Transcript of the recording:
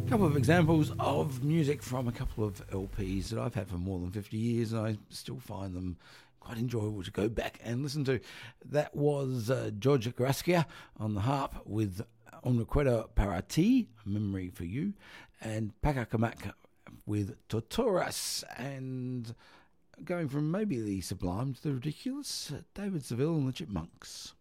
A couple of examples of music from a couple of LPs that I've had for more than 50 years, and I still find them quite enjoyable to go back and listen to. That was George Graskia on the harp with Un Recuerdo para Ti, A Memory for You, and Paca Camac with Torturas, and going from maybe the sublime to the ridiculous, David Seville and the Chipmunks.